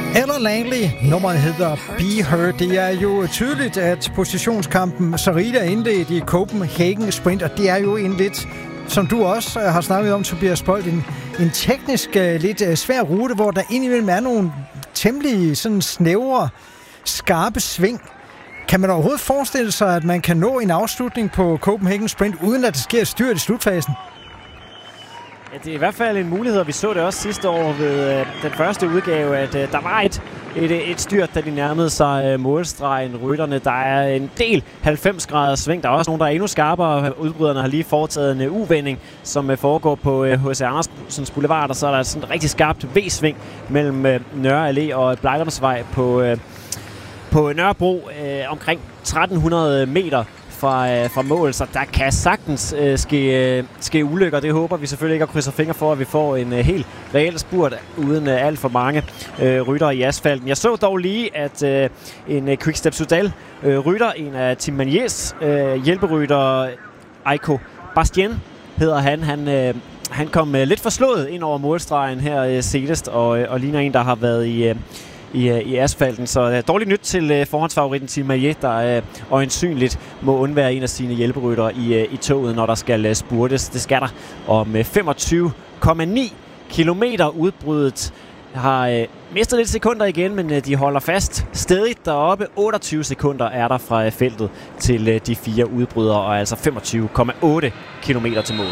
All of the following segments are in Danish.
Ella Langley, nummeret hedder Be Her. Det er jo tydeligt, at positionskampen Sarita er indledt i Copenhagen Sprint, og det er jo en lidt, som du også har snakket om, Tobias Bolt, en teknisk lidt svær rute, hvor der indimellem er nogle temmelig sådan snævre, skarpe sving. Kan man overhovedet forestille sig, at man kan nå en afslutning på Copenhagen Sprint, uden at det sker styrt i slutfasen? Ja, det er i hvert fald en mulighed, og vi så det også sidste år ved den første udgave, at der var et styrt, da de nærmede sig målstregen, rytterne. Der er en del 90-graders sving. Der er også nogle, der er endnu skarpere. Udbryderne har lige foretaget en U-vending, som foregår på H.C. Andersens Boulevard, og så er der sådan et rigtig skarpt V-sving mellem Nørre Allé og Blejdomsvej på Nørrebro, omkring 1300 meter fra mål, så der kan sagtens ske ulykker. Det håber vi selvfølgelig ikke, at krydser fingre for, at vi får en helt reel spurt uden alt for mange ryttere i asfalten. Jeg så dog lige, at en Quickstep Soudal rytter, en af Team Maniers hjælperytter, Aiko Bastien hedder han kom lidt forslået ind over målstregen her senest, og ligner en, der har været i asfalten. Så dårligt nyt til forhåndsfavoritten Team Maillet, der øjensynligt må undvære en af sine hjælperytter i toget, når der skal spurtes. Det skal der om 25,9 kilometer. Udbruddet har mistet lidt sekunder igen, men de holder fast stedigt deroppe. 28 sekunder er der fra feltet til de 4 udbrydere, og altså 25,8 kilometer til mål.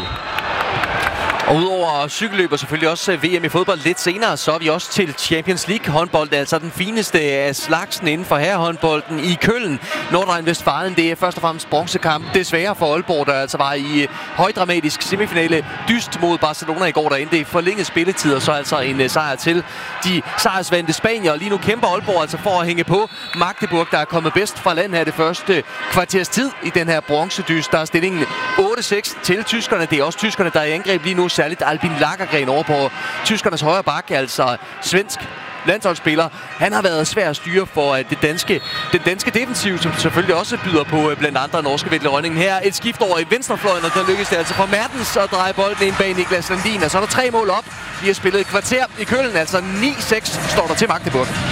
Og udover cykelløb og selvfølgelig også VM i fodbold lidt senere, så er vi også til Champions League håndbold, altså den fineste af slagsen inden for herrehåndbolden i Køln. Nordrhein-Westfalen, det er først og fremmest bronzekamp. Desværre for Aalborg, der altså var i højdramatisk semifinale dyst mod Barcelona i går, der endte i forlænget spilletid, og så altså en sejr til de sejrsvante Spanier. Lige nu kæmper Aalborg altså for at hænge på Magdeburg, der er kommet bedst fra land her det første kvarters tid i den her bronzedyst. Der er stillingen 8-6 til tyskerne. Det er også tyskerne, der er i angreb lige nu. Særligt Albin Lagergren over på tyskernes højre bakke, altså svensk landsholdsspiller. Han har været svær at styre for den danske defensiv, som selvfølgelig også byder på blandt andre norske Vetle Rønningen. Her et skift over i venstrefløjen, og der lykkes det altså for Mertens at dreje bolden ind bag Niklas Landin. Og så er der 3 mål op. Vi har spillet et kvarter i Køln, altså 9-6 står der til Magdeburg.